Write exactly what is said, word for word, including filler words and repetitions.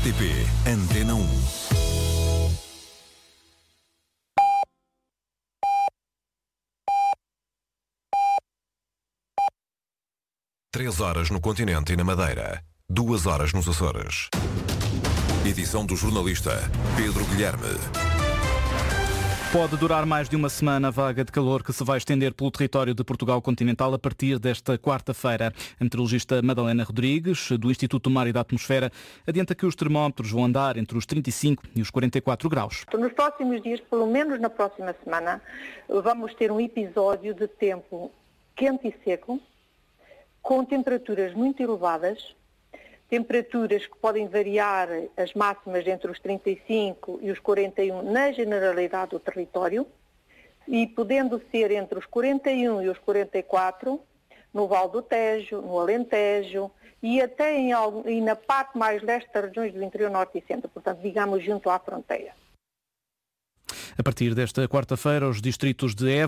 T P Antena um. Três horas no continente e na Madeira. Duas horas nos Açores. Edição do jornalista Pedro Guilherme. Pode durar mais de uma semana a vaga de calor que se vai estender pelo território de Portugal continental a partir desta quarta-feira. A meteorologista Madalena Rodrigues, do Instituto do Mar e da Atmosfera, adianta que os termómetros vão andar entre os trinta e cinco e os quarenta e quatro graus. Nos próximos dias, pelo menos na próxima semana, vamos ter um episódio de tempo quente e seco, com temperaturas muito elevadas, temperaturas que podem variar as máximas entre os trinta e cinco e os quarenta e um na generalidade do território e podendo ser entre os quarenta e um e os quarenta e quatro no Vale do Tejo, no Alentejo e até em, e na parte mais leste das regiões do interior norte e centro, portanto, digamos, junto à fronteira. A partir desta quarta-feira, os distritos de Évora